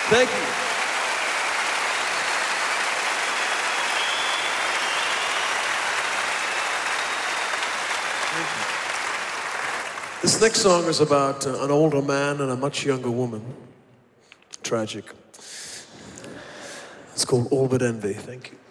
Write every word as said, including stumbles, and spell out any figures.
Thank you. This next song is about uh, an older man and a much younger woman. Tragic. It's called All But Envy. Thank you.